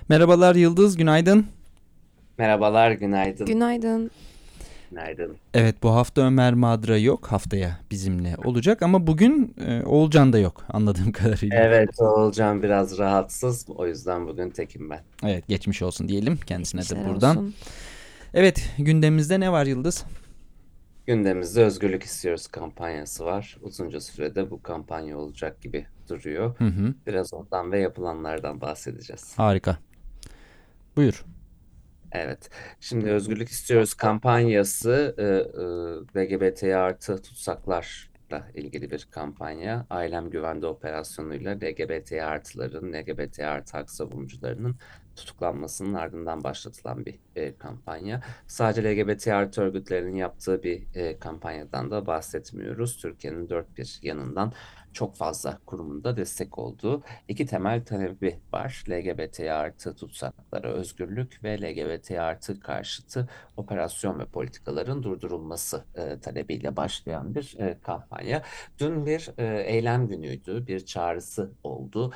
Merhabalar Yıldız, günaydın. Merhabalar, günaydın. Günaydın. Günaydın. Evet, bu hafta Ömer Madra yok, haftaya bizimle olacak ama bugün Oğulcan da yok anladığım kadarıyla. Evet, Oğulcan biraz rahatsız. O yüzden bugün tekim ben. Evet, geçmiş olsun diyelim kendisine de Geçmişler buradan. olsun. Evet, gündemimizde ne var Yıldız? Gündemimizde Özgürlük İstiyoruz kampanyası var. Uzunca sürede bu kampanya olacak gibi duruyor. Hı hı, Biraz ondan ve yapılanlardan bahsedeceğiz. harika. Buyur. Evet. Şimdi Özgürlük İstiyoruz kampanyası LGBT artı tutsaklarla ilgili bir kampanya. Ailem Güvende operasyonuyla LGBT artıların, LGBT artı hak savunucularının tutuklanmasının ardından başlatılan bir kampanya. Sadece LGBT artı örgütlerinin yaptığı bir kampanyadan da bahsetmiyoruz. Türkiye'nin dört bir yanından çok fazla kurumunda destek olduğu iki temel talebi var. LGBT artı tutsaklara özgürlük ve LGBT artı karşıtı operasyon ve politikaların durdurulması talebiyle başlayan bir kampanya. Dün bir eylem günüydü, bir çağrısı oldu.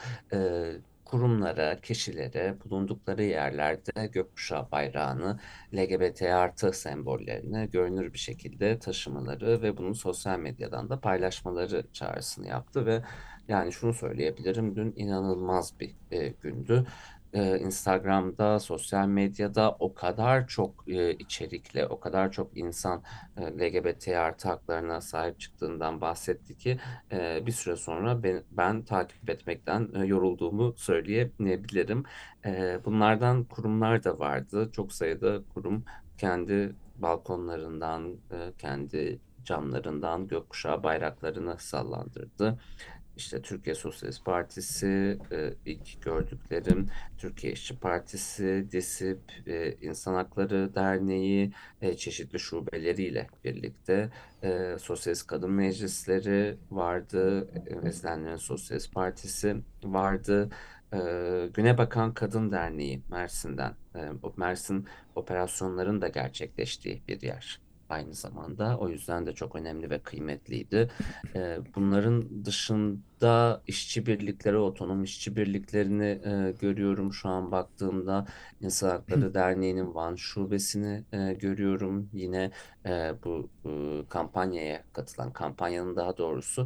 Kurumlara, kişilere bulundukları yerlerde gökkuşağı bayrağını, LGBT artı sembollerini görünür bir şekilde taşımaları ve bunu sosyal medyadan da paylaşmaları çağrısını yaptı ve yani şunu söyleyebilirim, dün inanılmaz bir gündü. Instagram'da, sosyal medyada o kadar çok içerikle, o kadar çok insan LGBT artı haklarına sahip çıktığından bahsetti ki bir süre sonra ben takip etmekten yorulduğumu söyleyebilirim. Bunlardan kurumlar da vardı. Çok sayıda kurum kendi balkonlarından, kendi camlarından gökkuşağı bayraklarını sallandırdı. İşte Türkiye Sosyalist Partisi, ilk gördüklerim, Türkiye İşçi Partisi, DİSİP, İnsan Hakları Derneği, çeşitli şubeleriyle birlikte Sosyalist Kadın Meclisleri vardı, Ezilenlerin Sosyalist Partisi vardı, Güne Bakan Kadın Derneği Mersin'den, o Mersin operasyonların da gerçekleştiği bir yer. Aynı zamanda o yüzden de çok önemli ve kıymetliydi. Bunların dışında işçi birlikleri, otonom işçi birliklerini görüyorum şu an baktığımda. İnsan Hakları Derneği'nin Van Şubesini görüyorum. Yine bu kampanyaya katılan, kampanyanın daha doğrusu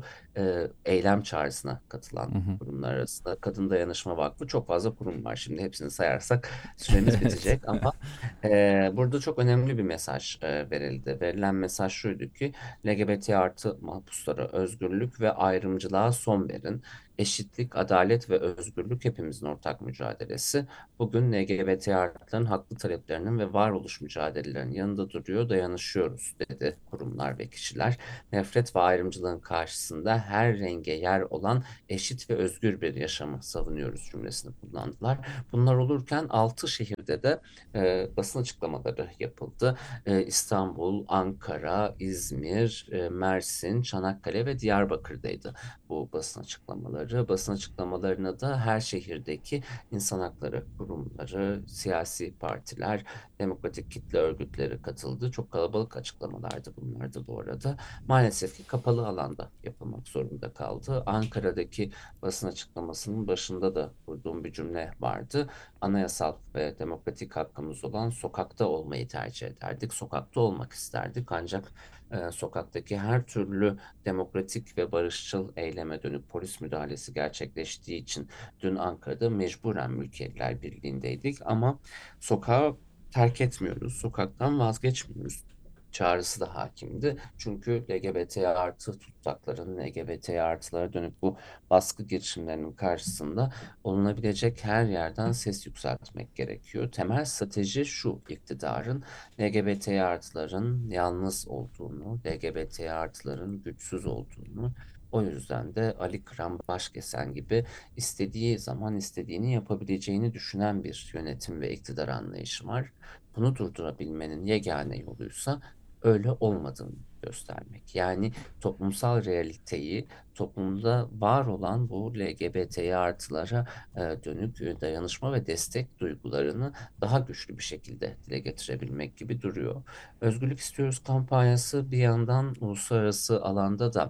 eylem çağrısına katılan Hı hı. kurumlar arasında Kadın Dayanışma Vakfı, çok fazla kurum var. Şimdi hepsini sayarsak süremiz Evet. bitecek ama burada çok önemli bir mesaj verildi. Verilen mesaj şuydu ki LGBT artı mahpuslara özgürlük ve ayrımcılığa son verin. Eşitlik, adalet ve özgürlük hepimizin ortak mücadelesi. Bugün LGBT artıların haklı taleplerinin ve varoluş mücadelelerinin yanında duruyor, dayanışıyoruz dedi kurumlar ve kişiler. Nefret ve ayrımcılığın karşısında her renge yer olan eşit ve özgür bir yaşamı savunuyoruz cümlesini kullandılar. Bunlar olurken 6 şehirde de basın açıklamaları yapıldı. İstanbul, Ankara, İzmir, Mersin, Çanakkale ve Diyarbakır'daydı bu basın açıklamaları. Basın açıklamalarına da her şehirdeki insan hakları kurumları, siyasi partiler, demokratik kitle örgütleri katıldı. Çok kalabalık açıklamalardı bunlar da bu arada. Maalesef ki kapalı alanda yapılmak zorunda kaldı. Ankara'daki basın açıklamasının başında da kurduğum bir cümle vardı. Anayasal ve demokratik hakkımız olan sokakta olmayı tercih ederdik. Sokakta olmak isterdik. Ancak sokaktaki her türlü demokratik ve barışçıl eyleme dönük polis müdahalesi gerçekleştiği için dün Ankara'da mecburen Mülkiyeler Birliği'ndeydik. Ama sokağı terk etmiyoruz, sokaktan vazgeçmiyoruz çağrısı da hakimdi. Çünkü LGBT artı tutsakların, LGBT artılara dönük bu baskı girişimlerinin karşısında olunabilecek her yerden ses yükseltmek gerekiyor. Temel strateji şu: iktidarın LGBT artıların yalnız olduğunu, LGBT artıların güçsüz olduğunu, o yüzden de Ali Kıran Başkesen gibi istediği zaman istediğini yapabileceğini düşünen bir yönetim ve iktidar anlayışı var. Bunu durdurabilmenin yegane yoluysa öyle olmadığını göstermek. Yani toplumsal realiteyi, toplumda var olan bu LGBT artılara dönük dayanışma ve destek duygularını daha güçlü bir şekilde dile getirebilmek gibi duruyor. Özgürlük İstiyoruz kampanyası bir yandan uluslararası alanda da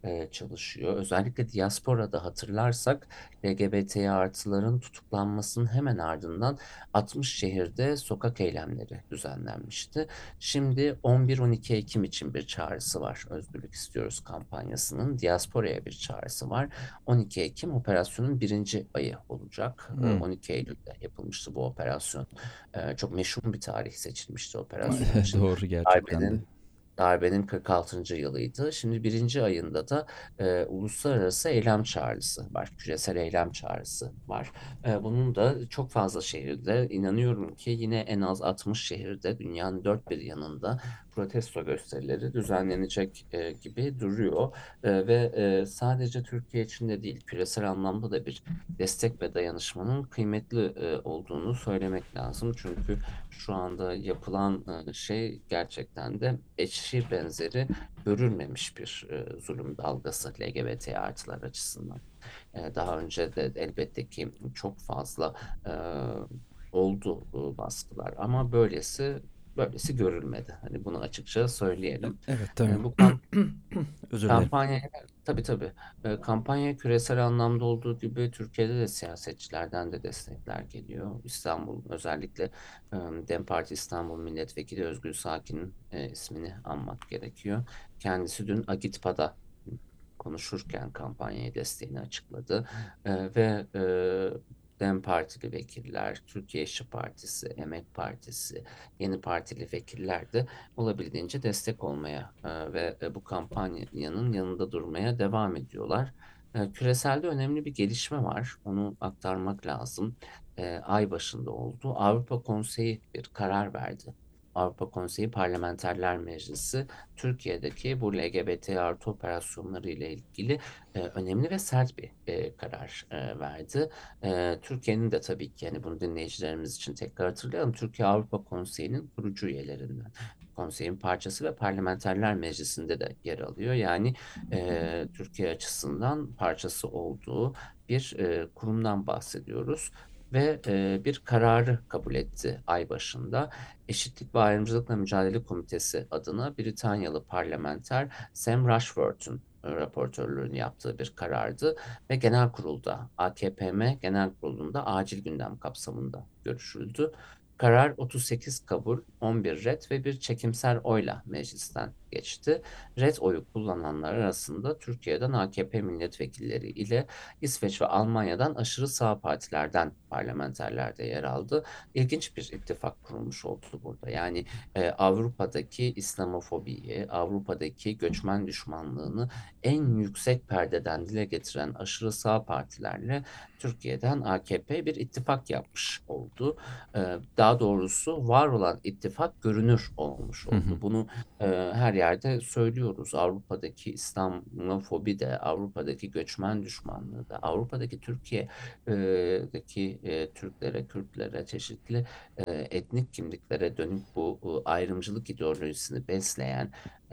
çalışıyor. Özellikle diasporada hatırlarsak LGBT artıların tutuklanmasının hemen ardından 60 şehirde sokak eylemleri düzenlenmişti. Şimdi 11-12 Ekim için bir çağrısı var. Özgürlük İstiyoruz kampanyasının diasporaya bir çağrısı var. 12 Ekim operasyonun birinci ayı olacak. Hmm. 12 Eylül'de yapılmıştı bu operasyon. Çok meşhur bir tarih seçilmişti operasyon için. Doğru gerçekten de. Darbenin darbenin 46. yılıydı. Şimdi birinci ayında da uluslararası eylem çağrısı var. Küresel eylem çağrısı var. Bunun da çok fazla şehirde, inanıyorum ki yine en az 60 şehirde dünyanın dört bir yanında protesto gösterileri düzenlenecek gibi duruyor. Ve sadece Türkiye için de değil, küresel anlamda da bir destek ve dayanışmanın kıymetli olduğunu söylemek lazım. Çünkü şu anda yapılan şey gerçekten de eşi benzeri görülmemiş bir zulüm dalgası LGBT artılar açısından. Daha önce de elbette ki çok fazla e, oldu baskılar ama böylesi görülmedi. Hani bunu açıkça söyleyelim. Evet, tabii. Bu Özür dilerim. kampanya tabii. Kampanya küresel anlamda olduğu gibi Türkiye'de de siyasetçilerden de destekler geliyor. İstanbul özellikle DEM Parti İstanbul Milletvekili Özgül Sakin'in ismini anmak gerekiyor. Kendisi dün Agitpa'da konuşurken kampanyaya desteğini açıkladı. Ve DEM Partili vekiller, Türkiye İşçi Partisi, Emek Partisi, Yeni Partili vekiller de olabildiğince destek olmaya ve bu kampanyanın yanında durmaya devam ediyorlar. Küreselde önemli bir gelişme var. Onu aktarmak lazım. Ay başında oldu. Avrupa Konseyi bir karar verdi. Avrupa Konseyi Parlamenterler Meclisi Türkiye'deki bu LGBT artı operasyonları ile ilgili önemli ve sert bir karar verdi. Türkiye'nin de tabii ki yani bunu dinleyicilerimiz için tekrar hatırlayalım. Türkiye Avrupa Konseyi'nin kurucu üyelerinden. Konseyin parçası ve Parlamenterler Meclisi'nde de yer alıyor. Yani Türkiye açısından parçası olduğu bir kurumdan bahsediyoruz. Ve bir kararı kabul etti ay başında. Eşitlik ve Ayrımcılıkla Mücadele Komitesi adına Britanyalı parlamenter Sam Rushworth'un raportörlüğünü yaptığı bir karardı ve genel kurulda AKPM Genel Kurulu'nda acil gündem kapsamında görüşüldü. Karar 38 kabul, 11 ret ve bir çekimser oyla meclisten geçti. Ret oyu kullananlar arasında Türkiye'den AKP milletvekilleri ile İsveç ve Almanya'dan aşırı sağ partilerden parlamenterler de yer aldı. İlginç bir ittifak kurulmuş oldu burada. Yani Avrupa'daki İslamofobiyi, Avrupa'daki göçmen düşmanlığını en yüksek perdeden dile getiren aşırı sağ partilerle Türkiye'den AKP bir ittifak yapmış oldu. Daha doğrusu var olan ittifak görünür olmuş Hı hı. oldu. Bunu her yerde söylüyoruz. Avrupa'daki İslamofobi de, Avrupa'daki göçmen düşmanlığı da, Avrupa'daki Türkiye'deki Türklere, Kürtlere, çeşitli etnik kimliklere dönük bu ayrımcılık ideolojisini besleyen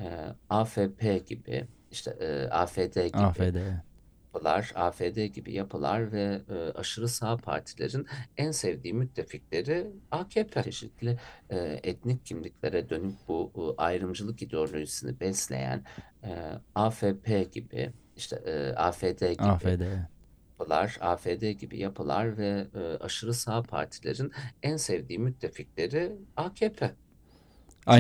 AFP gibi, işte AfD gibi AFD. AfD gibi yapılar ve aşırı sağ partilerin en sevdiği müttefikleri AKP. Çeşitli etnik kimliklere dönük bu ayrımcılık ideolojisini besleyen AFP gibi, işte AfD gibi AFD. AfD gibi yapılar ve aşırı sağ partilerin en sevdiği müttefikleri AKP.